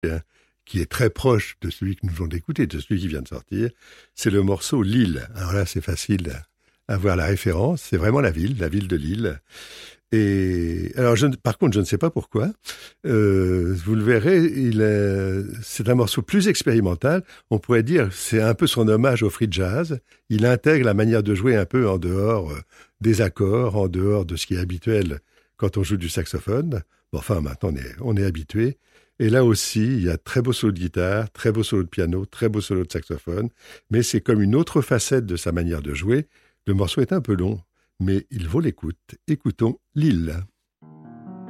qui est très proche de celui que nous venons d'écouter, de celui qui vient de sortir, c'est le morceau Lille. Alors là, c'est facile à voir la référence, c'est vraiment la ville de Lille. Et alors, par contre, je ne sais pas pourquoi. Vous le verrez, c'est un morceau plus expérimental. On pourrait dire, c'est un peu son hommage au free jazz. Il intègre la manière de jouer un peu en dehors des accords, en dehors de ce qui est habituel quand on joue du saxophone. Bon, enfin, maintenant, on est habitué. Et là aussi, il y a très beau solo de guitare, très beau solo de piano, très beau solo de saxophone. Mais c'est comme une autre facette de sa manière de jouer. Le morceau est un peu long, mais il vaut l'écoute. Écoutons Lille.